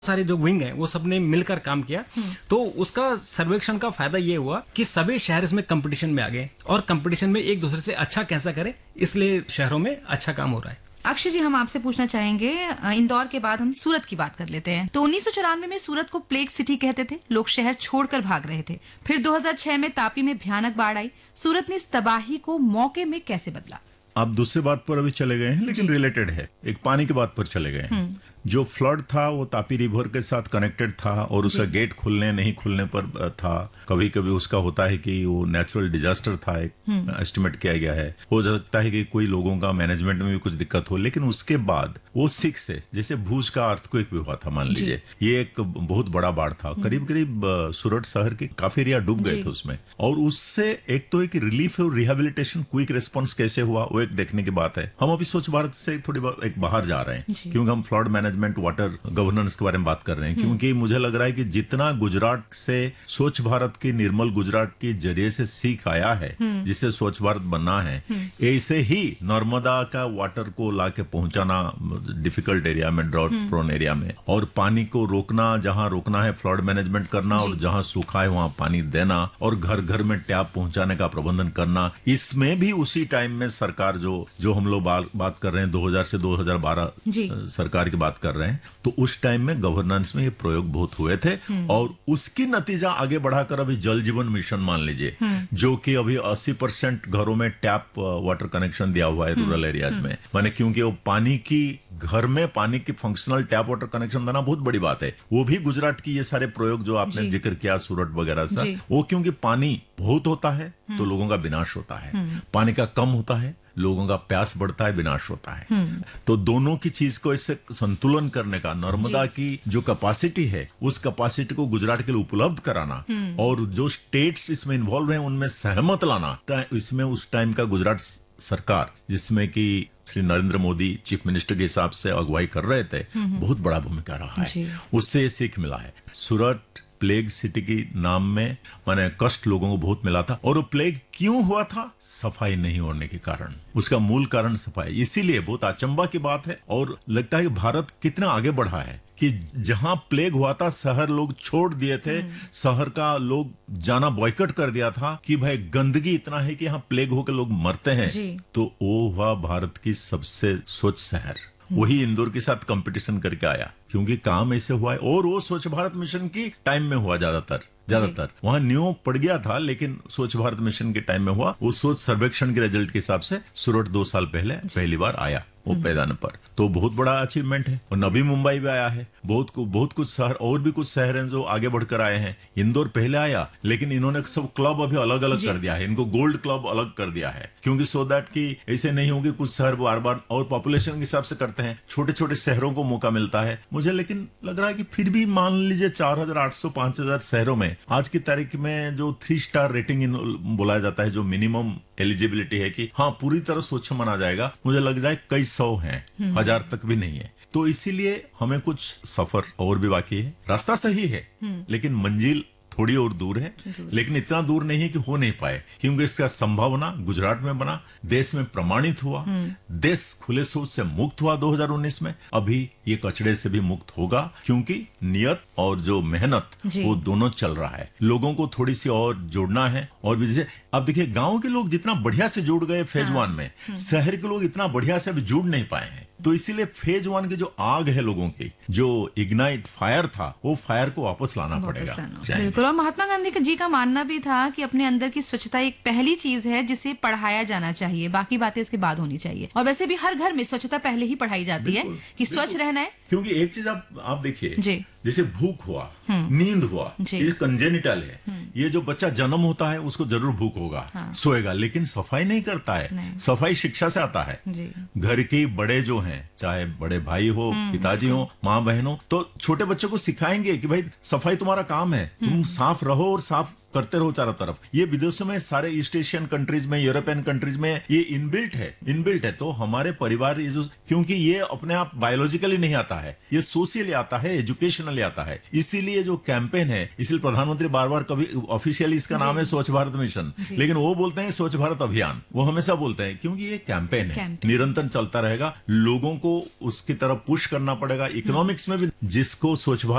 सारे जो विंग हैं वो सबने मिलकर काम किया। तो उसका सर्वेक्षण का फायदा ये हुआ कि सभी शहर इसमें कंपटीशन में आ गए और कंपटीशन में एक दूसरे से अच्छा कैसा करें, इसलिए शहरों में अच्छा काम हो रहा है। अक्षय जी, हम आपसे पूछना चाहेंगे, इंदौर के बाद हम सूरत की बात कर लेते हैं। तो 1994 में सूरत को प्लेग सिटी कहते थे, लोग शहर छोड़कर भाग रहे थे। फिर 2006 में तापी में भयानक बाढ़ आई। सूरत ने इस तबाही को मौके में कैसे बदला? आप दूसरी बात पर अभी चले गए हैं, लेकिन रिलेटेड है। एक पानी की बात पर चले गए हैं। जो फ्लड था वो तापी रिवर के साथ कनेक्टेड था और उसका गेट खुलने नहीं खुलने पर था। कभी कभी उसका होता है कि वो नेचुरल डिजास्टर था, एक एस्टिमेट किया गया है। हो सकता है कि कोई लोगों का मैनेजमेंट में भी कुछ दिक्कत हो, लेकिन उसके बाद वो 6 से जैसे भूज का अर्थक्वेक भी हुआ था, मान लीजिए, ये एक बहुत बड़ा बाढ़ था। करीब करीब सूरत शहर के काफी एरिया डूब गए थे उसमें। और उससे एक तो एक रिलीफ और रिहेबिलिटेशन, क्विक रिस्पॉन्स कैसे हुआ वो एक देखने की बात है। हम अभी स्वच्छ भारत से थोड़ी एक बाहर जा रहे हैं, क्योंकि हम फ्लड मैनेजमेंट, वाटर गवर्नेंस के बारे में बात कर रहे हैं। क्योंकि मुझे लग रहा है कि जितना गुजरात से स्वच्छ भारत की, निर्मल गुजरात के जरिए से सीख आया है, जिससे स्वच्छ भारत बनना है, ऐसे ही नर्मदा का वाटर को लाके पहुंचाना डिफिकल्ट एरिया में, ड्रॉट प्रोन एरिया में, और पानी को रोकना, जहां रोकना है फ्लड मैनेजमेंट करना, और जहां सूखा है वहां पानी देना, और घर घर में टैप पहुंचाने का प्रबंधन करना। इसमें भी उसी टाइम में सरकार जो हम लोग बात कर रहे हैं 2000 से 2012 सरकार की बात कर रहे हैं, तो उस टाइम में गवर्नेंस में ये प्रयोग बहुत हुए थे। और उसकी नतीजा आगे बढ़ाकर अभी जल जीवन मिशन मान लीजिए, जो कि अभी 80% घरों में टैप वाटर कनेक्शन दिया हुआ है रूरल एरियाज में। माने क्योंकि वो पानी की, घर में पानी की फंक्शनल टैप वाटर कनेक्शन देना बहुत बड़ी बात है। वो भी गुजरात की ये सारे प्रयोग जो आपने जिक्र किया, सूरत वगैरह सा, वो क्योंकि पानी बहुत होता है तो लोगों का विनाश होता है, पानी का कम होता है लोगों का प्यास बढ़ता है, विनाश होता है। तो दोनों की चीज को इससे संतुलन करने का, नर्मदा की जो कैपेसिटी है उस कैपेसिटी को गुजरात के लिए उपलब्ध कराना, और जो स्टेट्स इसमें इन्वॉल्व हैं उनमें सहमत लाना, इसमें उस टाइम का गुजरात सरकार, जिसमें कि श्री नरेंद्र मोदी चीफ मिनिस्टर के हिसाब से अगुवाई कर रहे थे, बहुत बड़ा भूमिका रहा है। उससे सीख मिला है। सूरत प्लेग सिटी की नाम में माने कष्ट लोगों को बहुत मिला था। और वो प्लेग क्यों हुआ था? सफाई नहीं होने के कारण। उसका मूल कारण सफाई। इसीलिए बहुत अचंभा की बात है, और लगता है कि भारत कितना आगे बढ़ा है कि जहां प्लेग हुआ था शहर लोग छोड़ दिए थे, शहर का लोग जाना बॉयकट कर दिया था कि भाई गंदगी इतना है कि यहाँ प्लेग होकर लोग मरते हैं। तो वो हुआ भारत की सबसे स्वच्छ शहर। वही इंदौर के साथ कंपटीशन करके आया, क्योंकि काम ऐसे हुआ है। और वो स्वच्छ भारत मिशन की टाइम में हुआ ज्यादातर वहां न्यू पड़ गया था, लेकिन स्वच्छ भारत मिशन के टाइम में हुआ। वो स्वच्छ सर्वेक्षण के रिजल्ट के हिसाब से सूरत 2 साल पहले पहली बार आया वो पैदान पर। तो बहुत बड़ा अचीवमेंट है। और नवी मुंबई भी आया है, बहुत कुछ शहर, और भी कुछ शहर हैं जो आगे बढ़कर आए हैं। इंदौर पहले आया, लेकिन इन्होंने सब क्लब अभी अलग अलग कर दिया है, इनको गोल्ड क्लब अलग कर दिया है, क्योंकि सो दैट कि ऐसे नहीं होगी कुछ शहर बार बार, और पॉपुलेशन के हिसाब से करते हैं, छोटे छोटे शहरों को मौका मिलता है मुझे। लेकिन लग रहा है कि फिर भी मान लीजिए 4800 5000 शहरों में आज की तारीख में जो 3 स्टार रेटिंग बोला जाता है, जो मिनिमम एलिजिबिलिटी है कि हाँ पूरी तरह स्वच्छ माना जाएगा, मुझे लग जाए कई 100 हैं, 1000 तक भी नहीं है। तो इसीलिए हमें कुछ सफर और भी बाकी है। रास्ता सही है, लेकिन मंजिल थोड़ी और दूर है, लेकिन इतना दूर नहीं है कि हो नहीं पाए, क्योंकि इसका संभावना गुजरात में बना, देश में प्रमाणित हुआ, देश खुले सोच से मुक्त हुआ 2019 में। अभी ये कचड़े से भी मुक्त होगा, क्योंकि नियत और जो मेहनत वो दोनों चल रहा है। लोगों को थोड़ी सी और जोड़ना है। और भी जैसे अब देखिए, गांव के लोग जितना बढ़िया से जुड़ गए फेज 1 में, शहर के लोग इतना बढ़िया से अभी जुड़ नहीं पाए हैं। तो इसीलिए फेज 1 की जो आग है लोगों की, जो इग्नाइट फायर था, वो फायर को वापस लाना पड़ेगा। बिल्कुल। और महात्मा गांधी जी का मानना भी था कि अपने अंदर की स्वच्छता एक पहली चीज है जिसे पढ़ाया जाना चाहिए, बाकी बातें इसके बाद होनी चाहिए। और वैसे भी हर घर में स्वच्छता पहले ही पढ़ाई जाती है कि स्वच्छ रहना है। क्योंकि एक चीज आप देखिए, जैसे भूख हुआ, नींद हुआ, ये कंजेनिटल है। ये जो बच्चा जन्म होता है उसको जरूर भूख होगा, सोएगा, लेकिन सफाई नहीं करता है। सफाई शिक्षा से आता है। घर के बड़े जो हैं, चाहे बड़े भाई हो, पिताजी हो, माँ बहन हो, तो छोटे बच्चों को सिखाएंगे कि भाई सफाई तुम्हारा काम है, तुम साफ रहो और साफ करते रहो चारों तरफ। ये विदेशों में, सारे ईस्ट एशियन कंट्रीज में, यूरोपियन कंट्रीज में ये इनबिल्ट है। तो हमारे परिवार, क्योंकि ये अपने आप बायोलॉजिकली नहीं आता है, ये सोशली आता है, एजुकेशनली आता है। इसीलिए जो कैंपेन है, इसलिए प्रधानमंत्री बार बार, कभी ऑफिशियली इसका नाम है स्वच्छ भारत मिशन, लेकिन वो बोलते हैं स्वच्छ भारत अभियान। वो हमेशा बोलते हैं, क्योंकि ये कैंपेन है, निरंतर चलता रहेगा। लोगों को उसकी तरफ पुश करना पड़ेगा। इकोनॉमिक्स में भी जिसको स्वच्छ भारत